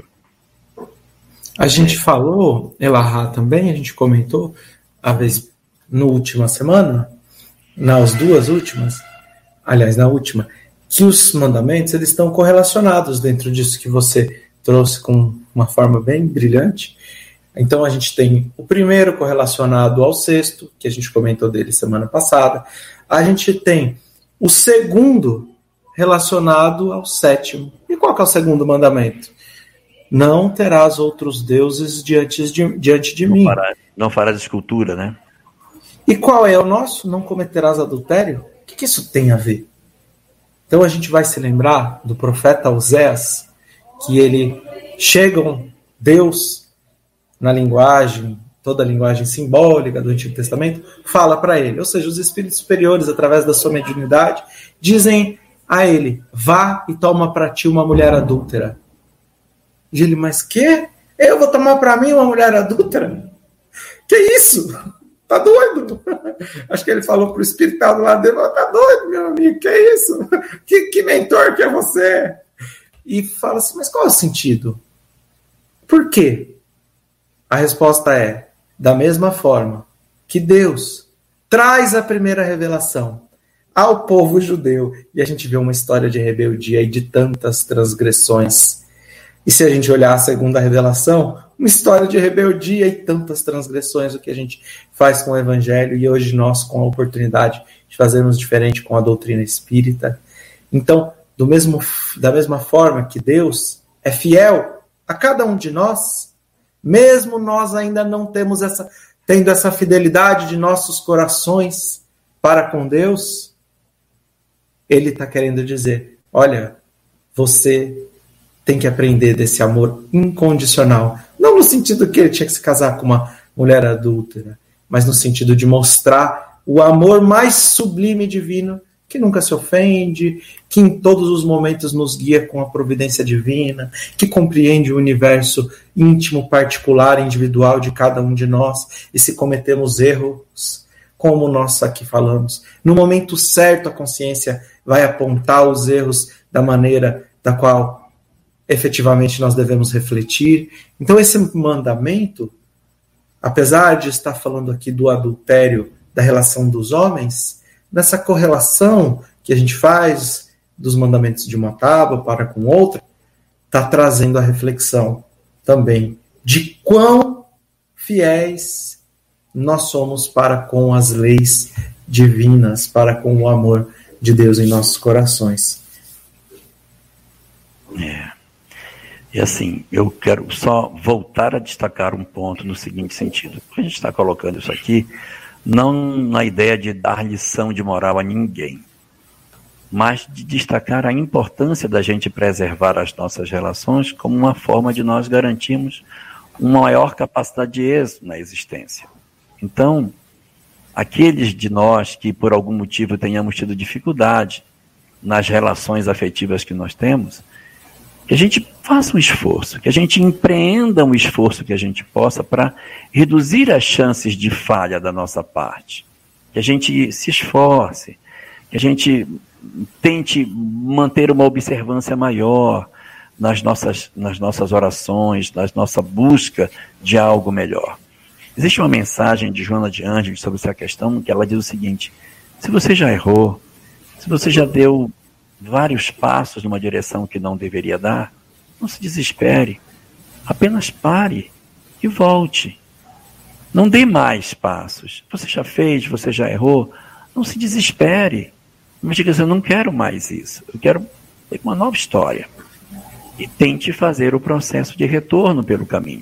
A gente falou, Elahá também, a gente comentou, a vez, na última semana, nas duas últimas, aliás, na última, que os mandamentos, eles estão correlacionados dentro disso que você trouxe com uma forma bem brilhante. Então a gente tem o primeiro correlacionado ao sexto, que a gente comentou dele semana passada. A gente tem o segundo relacionado ao sétimo. E qual que é o segundo mandamento? Não terás outros deuses diante de, diante de não mim. Fará, não farás escultura, né? E qual é o nosso? Não cometerás adultério? O que, que isso tem a ver? Então a gente vai se lembrar do profeta Oséias, que ele chega Deus na linguagem, toda a linguagem simbólica do Antigo Testamento, fala para ele, ou seja, os espíritos superiores, através da sua mediunidade, dizem a ele, vá e toma para ti uma mulher adúltera. E ele, mas que? Eu vou tomar para mim uma mulher adúltera? Que isso? Tá doido? Acho que ele falou pro espírito do lado dele, tá doido, meu amigo, que isso? Que, que mentor que é você? E fala assim, mas qual é o sentido? Por quê? A resposta é, da mesma forma que Deus traz a primeira revelação ao povo judeu, e a gente vê uma história de rebeldia e de tantas transgressões. E se a gente olhar a segunda revelação, uma história de rebeldia e tantas transgressões, o que a gente faz com o Evangelho, e hoje nós com a oportunidade de fazermos diferente com a doutrina espírita. Então, do mesmo, da mesma forma que Deus é fiel a cada um de nós, mesmo nós ainda não temos essa, tendo essa fidelidade de nossos corações para com Deus, Ele está querendo dizer, olha, você tem que aprender desse amor incondicional. Não no sentido que ele tinha que se casar com uma mulher adúltera, mas no sentido de mostrar o amor mais sublime e divino, que nunca se ofende, que em todos os momentos nos guia com a providência divina, que compreende o universo íntimo, particular, individual de cada um de nós, e se cometemos erros, como nós aqui falamos, no momento certo a consciência vai apontar os erros da maneira da qual efetivamente nós devemos refletir. Então esse mandamento, apesar de estar falando aqui do adultério, da relação dos homens, nessa correlação que a gente faz dos mandamentos de uma tábua para com outra, está trazendo a reflexão também de quão fiéis nós somos para com as leis divinas, para com o amor de Deus em nossos corações. É. E assim, eu quero só voltar a destacar um ponto no seguinte sentido. A gente está colocando isso aqui não na ideia de dar lição de moral a ninguém, mas de destacar a importância da gente preservar as nossas relações como uma forma de nós garantirmos uma maior capacidade de êxito na existência. Então, aqueles de nós que por algum motivo tenhamos tido dificuldade nas relações afetivas que nós temos, que a gente faça um esforço, que a gente empreenda um esforço que a gente possa para reduzir as chances de falha da nossa parte, que a gente se esforce, que a gente tente manter uma observância maior nas nossas, nas nossas orações, na nossa busca de algo melhor. Existe uma mensagem de Joana de Ângeles sobre essa questão, que ela diz o seguinte: se você já errou, se você já deu vários passos numa direção que não deveria dar, não se desespere, apenas pare e volte. Não dê mais passos. Você já fez, você já errou, não se desespere. Mas diga assim, eu não quero mais isso, eu quero ter uma nova história. E tente fazer o processo de retorno pelo caminho.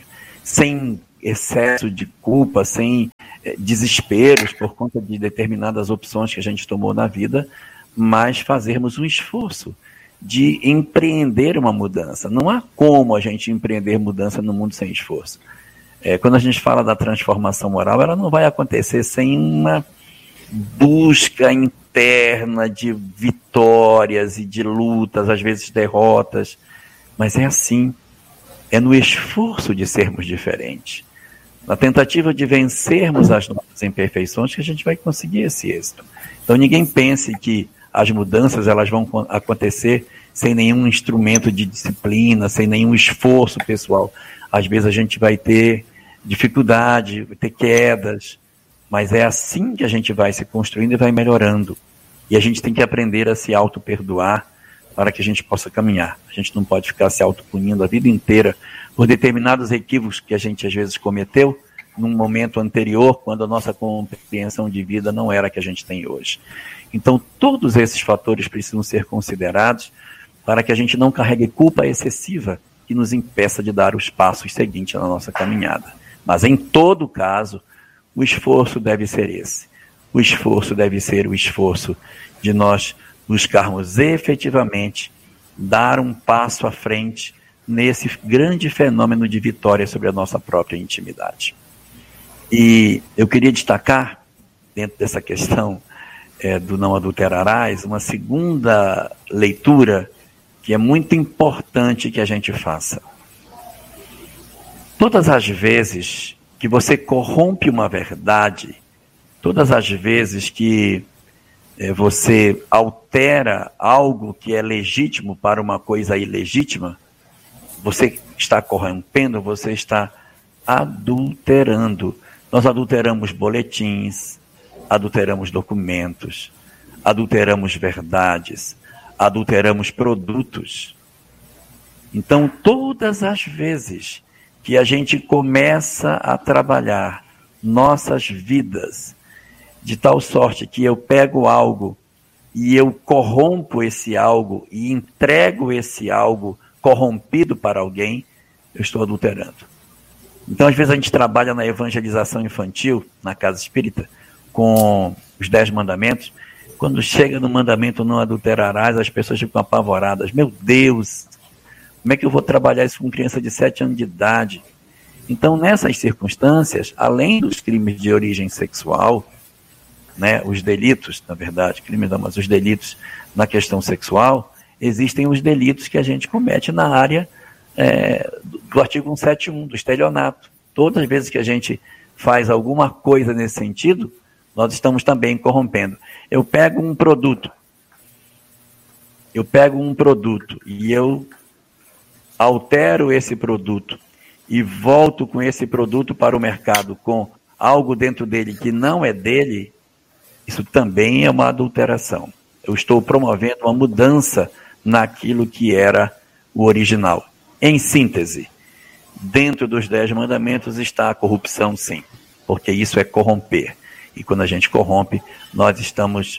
sem excesso de culpa, sem eh, desesperos por conta de determinadas opções que a gente tomou na vida, mas fazermos um esforço de empreender uma mudança. Não há como a gente empreender mudança no mundo sem esforço. É, quando a gente fala da transformação moral, ela não vai acontecer sem uma busca interna de vitórias e de lutas, às vezes derrotas, mas é assim, é no esforço de sermos diferentes, na tentativa de vencermos as nossas imperfeições, que a gente vai conseguir esse êxito. Então ninguém pense que as mudanças elas vão acontecer sem nenhum instrumento de disciplina, sem nenhum esforço pessoal. Às vezes a gente vai ter dificuldade, vai ter quedas, mas é assim que a gente vai se construindo e vai melhorando. E a gente tem que aprender a se auto-perdoar para que a gente possa caminhar. A gente não pode ficar se auto-punindo a vida inteira por determinados equívocos que a gente às vezes cometeu num momento anterior, quando a nossa compreensão de vida não era a que a gente tem hoje. Então, todos esses fatores precisam ser considerados para que a gente não carregue culpa excessiva que nos impeça de dar os passos seguintes na nossa caminhada. Mas, em todo caso, o esforço deve ser esse. O esforço deve ser o esforço de nós buscarmos efetivamente dar um passo à frente nesse grande fenômeno de vitória sobre a nossa própria intimidade. E eu queria destacar, dentro dessa questão é, do não adulterarás, uma segunda leitura que é muito importante que a gente faça. Todas as vezes que você corrompe uma verdade, todas as vezes que é, você altera algo que é legítimo para uma coisa ilegítima, você está corrompendo, você está adulterando. Nós adulteramos boletins, adulteramos documentos, adulteramos verdades, adulteramos produtos. Então, todas as vezes que a gente começa a trabalhar nossas vidas de tal sorte que eu pego algo e eu corrompo esse algo e entrego esse algo corrompido para alguém, eu estou adulterando. Então, às vezes a gente trabalha na evangelização infantil, na casa espírita, com os dez mandamentos. Quando chega no mandamento não adulterarás, as pessoas ficam apavoradas. Meu Deus, como é que eu vou trabalhar isso com criança de sete anos de idade? Então, nessas circunstâncias, além dos crimes de origem sexual, né, os delitos, na verdade, crimes não, mas os delitos na questão sexual, existem os delitos que a gente comete na área é, do, do artigo cento e setenta e um, do estelionato. Todas as vezes que a gente faz alguma coisa nesse sentido, nós estamos também corrompendo. Eu pego um produto, eu pego um produto e eu altero esse produto e volto com esse produto para o mercado com algo dentro dele que não é dele, isso também é uma adulteração. Eu estou promovendo uma mudança naquilo que era o original. Em síntese, dentro dos dez mandamentos está a corrupção, sim, porque isso é corromper. E quando a gente corrompe, nós estamos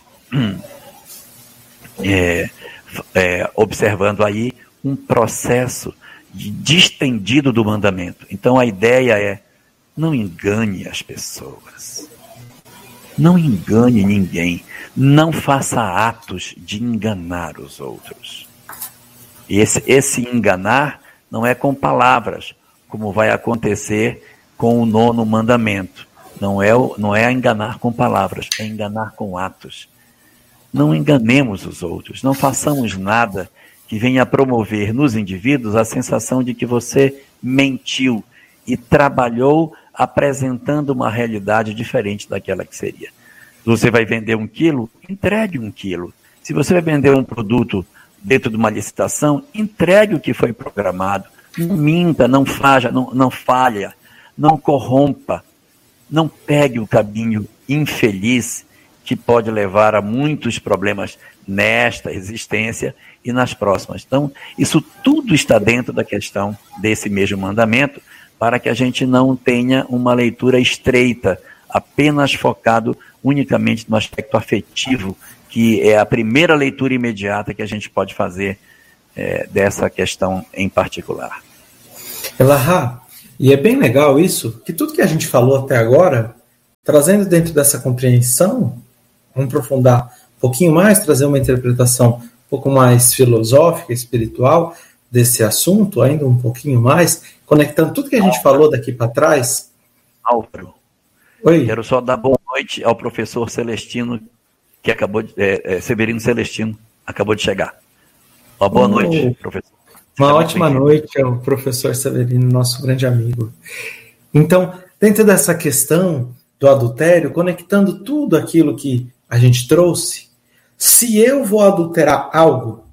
é, é, observando aí um processo de distendido do mandamento. Então a ideia é, não engane as pessoas. Não engane ninguém. Não faça atos de enganar os outros. Esse, esse enganar não é com palavras, como vai acontecer com o nono mandamento. Não é, não é enganar com palavras, é enganar com atos. Não enganemos os outros, não façamos nada que venha promover nos indivíduos a sensação de que você mentiu e trabalhou apresentando uma realidade diferente daquela que seria. Se você vai vender um quilo, entregue um quilo. Se você vai vender um produto dentro de uma licitação, entregue o que foi programado. Não minta, não falha, não, não falha, não corrompa. Não pegue o caminho infeliz que pode levar a muitos problemas nesta existência e nas próximas. Então, isso tudo está dentro da questão desse mesmo mandamento, para que a gente não tenha uma leitura estreita, apenas focado unicamente no aspecto afetivo, que é a primeira leitura imediata que a gente pode fazer é, dessa questão em particular. Elahá, E é bem legal isso, que tudo que a gente falou até agora, trazendo dentro dessa compreensão, vamos aprofundar um pouquinho mais, trazer uma interpretação um pouco mais filosófica, espiritual desse assunto, ainda um pouquinho mais, conectando tudo que a gente falou daqui para trás. Álvaro, Oi. Quero só dar boa noite ao professor Celestino, que acabou de, é, é, Severino Celestino, acabou de chegar. Uma boa oh, noite, professor. Uma ótima noite ao professor Severino, nosso grande amigo. Então, dentro dessa questão do adultério, conectando tudo aquilo que a gente trouxe, se eu vou adulterar algo,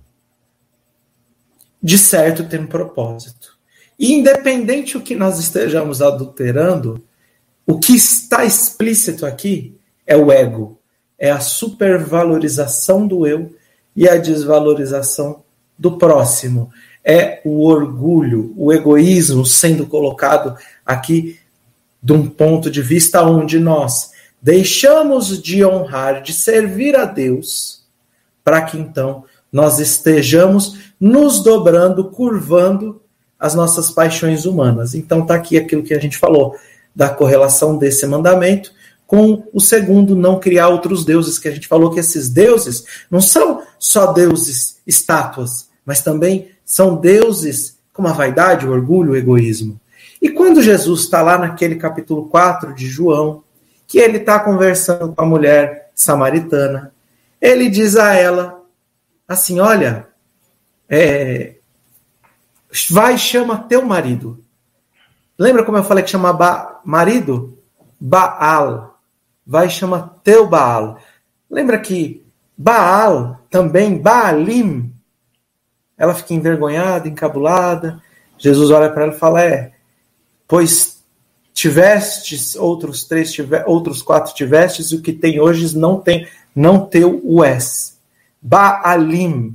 de certo tem um propósito. E independente do que nós estejamos adulterando, o que está explícito aqui é o ego, é a supervalorização do eu e a desvalorização do próximo. É o orgulho, o egoísmo sendo colocado aqui de um ponto de vista onde nós deixamos de honrar, de servir a Deus, para que então nós estejamos nos dobrando, curvando as nossas paixões humanas. Então está aqui aquilo que a gente falou, da correlação desse mandamento com o segundo, não criar outros deuses, que a gente falou que esses deuses não são só deuses estátuas, mas também são deuses como a vaidade, o orgulho, o egoísmo. E quando Jesus está lá naquele capítulo quatro de João, que ele está conversando com a mulher samaritana, ele diz a ela assim, olha, é, vai e chama teu marido. Lembra como eu falei que chama ba- marido? Baal. Vai e chama teu Baal. Lembra que Baal, também Baalim, ela fica envergonhada, encabulada. Jesus olha para ela e fala, é, pois tivestes, outros três, tive, outros quatro tivestes, e o que tem hoje não tem, não teu o és. Baalim,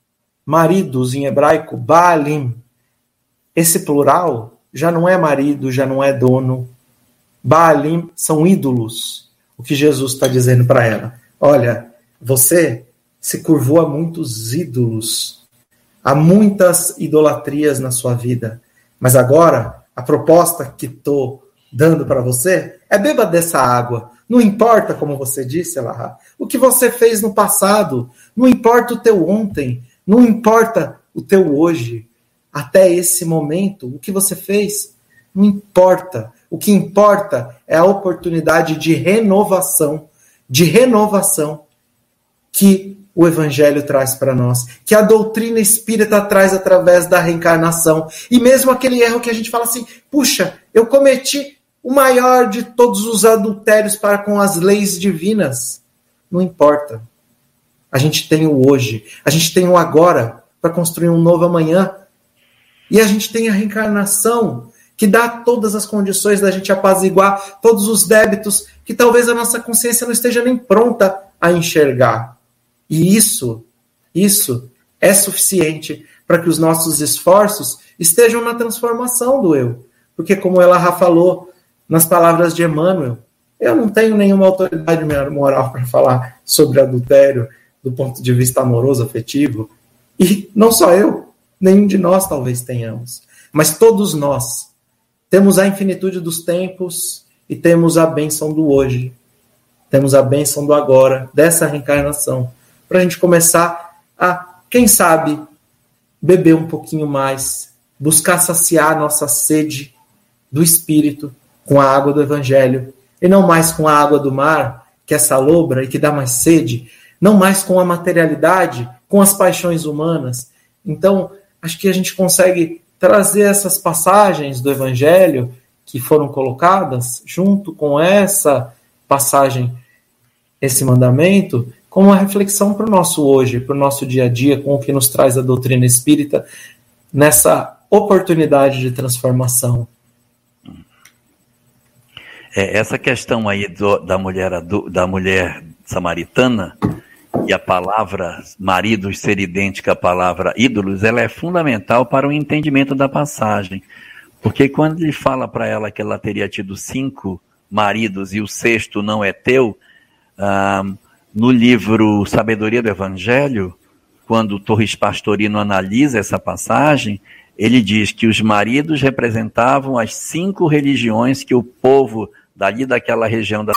maridos em hebraico, Baalim. Esse plural já não é marido, já não é dono. Baalim são ídolos. O que Jesus está dizendo para ela? Olha, você se curvou a muitos ídolos, há muitas idolatrias na sua vida, mas agora a proposta que estou dando para você é beba dessa água. Não importa, como você disse, Elahá, o que você fez no passado, não importa o teu ontem, não importa o teu hoje, até esse momento, o que você fez, não importa. O que importa é a oportunidade de renovação, de renovação que o Evangelho traz para nós, que a doutrina espírita traz através da reencarnação. E mesmo aquele erro que a gente fala assim, puxa, eu cometi o maior de todos os adultérios para com as leis divinas. Não importa. A gente tem o hoje, a gente tem o agora para construir um novo amanhã. E a gente tem a reencarnação, que dá todas as condições da gente apaziguar todos os débitos que talvez a nossa consciência não esteja nem pronta a enxergar. E isso, isso é suficiente para que os nossos esforços estejam na transformação do eu. Porque como ela já falou nas palavras de Emmanuel, eu não tenho nenhuma autoridade moral para falar sobre adultério do ponto de vista amoroso, afetivo. E não só eu, nenhum de nós talvez tenhamos. Mas todos nós temos a infinitude dos tempos e temos a bênção do hoje. Temos a bênção do agora, dessa reencarnação. Para a gente começar a, quem sabe, beber um pouquinho mais, buscar saciar a nossa sede do Espírito com a água do Evangelho, e não mais com a água do mar, que é salobra e que dá mais sede, não mais com a materialidade, com as paixões humanas. Então, acho que a gente consegue trazer essas passagens do Evangelho que foram colocadas, junto com essa passagem, esse mandamento, como uma reflexão para o nosso hoje, para o nosso dia a dia, com o que nos traz a doutrina espírita, nessa oportunidade de transformação. É, essa questão aí do, da, mulher, da mulher samaritana e a palavra maridos ser idêntica à palavra ídolos, ela é fundamental para o entendimento da passagem. Porque quando ele fala para ela que ela teria tido cinco maridos e o sexto não é teu, ah, no livro Sabedoria do Evangelho, quando Torres Pastorino analisa essa passagem, ele diz que os maridos representavam as cinco religiões que o povo dali daquela região da